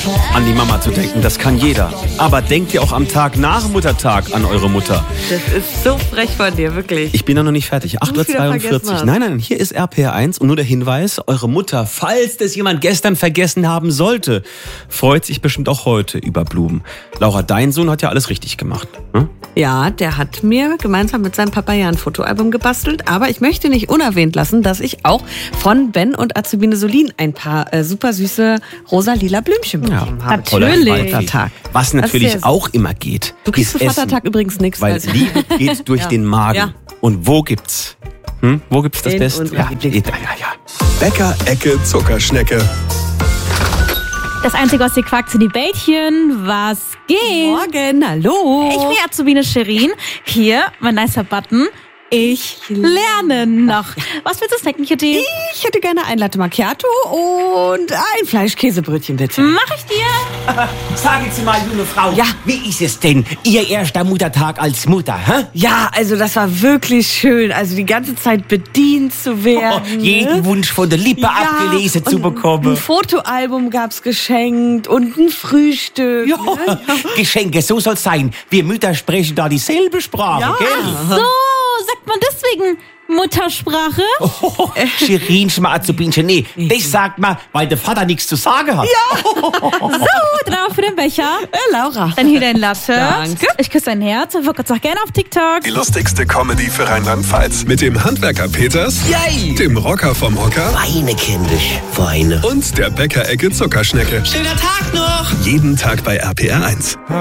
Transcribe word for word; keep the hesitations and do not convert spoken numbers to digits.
An die Mama zu denken, das kann jeder. Aber denkt ihr auch am Tag nach Muttertag an eure Mutter? Das ist so frech von dir, wirklich. Ich bin da noch nicht fertig. acht Uhr zweiundvierzig. Nein, nein, hier ist R P R eins und nur der Hinweis, eure Mutter, falls das jemand gestern vergessen haben sollte, freut sich bestimmt auch heute über Blumen. Laura, dein Sohn hat ja alles richtig gemacht. Ne? Ja, der hat mir gemeinsam mit seinem Papa ja ein Fotoalbum gebastelt, aber ich möchte nicht unerwähnt lassen, dass ich auch von Ben und Azubine Solin ein paar äh, super süße rosa-lila Blümchen bekommen habe. Natürlich. Vatertag. Was natürlich auch immer geht. Du kriegst ist zu Vatertag Essen, übrigens nichts. Weil Liebe geht durch ja. den Magen. Ja. Und wo gibt's? Hm? Wo gibt's das In Beste? unserer Ja, Lieblings- ja, ja, ja. Bäcker-Ecke Zuckerschnecke. Das Einzige, was ihr quackt, sind die Bällchen. Was geht? Morgen, hallo. Ich bin Azubine Shirin. Hier, mein nicer Button. Ich lerne noch. Was willst du snacken, Kitty? Ich hätte gerne ein Latte Macchiato und ein Fleischkäsebrötchen, bitte. Mach ich dir. Sagen Sie mal, junge Frau, Ja. wie ist es denn, Ihr erster Muttertag als Mutter, hä? Ja, also das war wirklich schön. Also die ganze Zeit bedient zu werden. Oh, jeden Wunsch von der Lippe Ja, abgelesen zu und bekommen. Ein Fotoalbum gab's geschenkt und ein Frühstück. Ja, Ne? Geschenke, so soll's sein. Wir Mütter sprechen da dieselbe Sprache, Ja. gell? So, sagt man deswegen Muttersprache? Oh, Shirin, Schmarzubinchen, nee, das sagt man, weil der Vater nichts zu sagen hat. So, drauf für den Becher. Äh, Laura. Dann hier dein Latte. Danke. Ich küsse dein Herz und folgt auch gerne auf TikTok. Die lustigste Comedy für Rheinland-Pfalz. Mit dem Handwerker Peters, Yay! dem Rocker vom Hocker Weine, kindisch, Weine. und der Bäcker-Ecke Zuckerschnecke. Schöner Tag noch! Jeden Tag bei R P R eins.